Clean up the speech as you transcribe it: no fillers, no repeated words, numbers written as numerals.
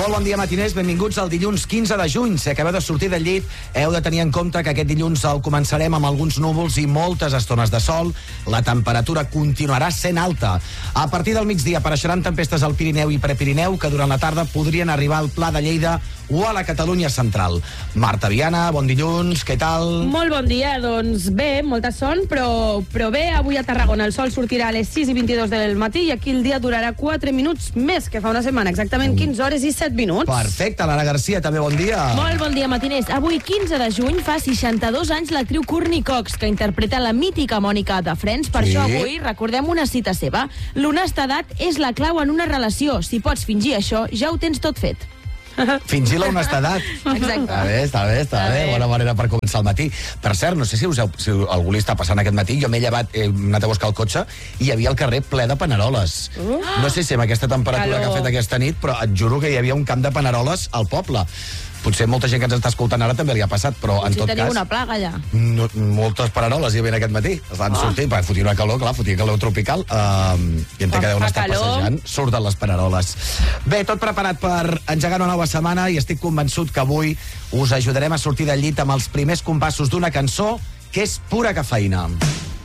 Molt bon dia, matiners. Benvinguts al dilluns 15 de juny. Si acabeu de sortir del llit, heu de tenir en compte que aquest dilluns el començarem amb alguns núvols i moltes estones de sol. La temperatura continuarà sent alta. A partir del migdia apareixeran tempestes al Pirineu i Prepirineu que durant la tarda podrien arribar al Pla de Lleida o a la Catalunya central. Marta Viana, bon dilluns, què tal? Molt bon dia, doncs bé, molta son, però bé, avui a Tarragona el sol sortirà a les 6:22 del matí i aquí el dia durarà 4 minuts més que fa una setmana, exactament 15 hores i 7 minuts. Perfecte, Lara Garcia, també bon dia. Molt bon dia, matiners. Avui, 15 de juny, fa 62 anys l'actriu Courtney Cox, que interpreta la mítica Mònica de Friends. Per això avui recordem una cita seva. L'honestedat és la clau en una relació. Si pots fingir això, ja ho tens tot fet. Fingir l'honestedat. Exacte. Està bé. Bona manera per començar el matí. Per cert, no sé si algú li està passant aquest matí, jo m'he llevat, he anat a buscar el cotxe i hi havia el carrer ple de paneroles. No sé si amb aquesta temperatura que ha fet aquesta nit, però et juro que hi havia un camp de paneroles al poble. Potser molta gent que ens està escoltant ara també li ha passat, però en tot cas... teniu una plaga, allà. Moltes paneroles hi havia aquest matí. Estan sortint, perquè fotia una calor, clar, fotia calor tropical, i entenc que deuen estar passejant. Surten les paneroles. Bé, tot preparat per engegar una nova setmana i estic convençut que avui us ajudarem a sortir del llit amb els primers compassos d'una cançó que és pura cafeïna.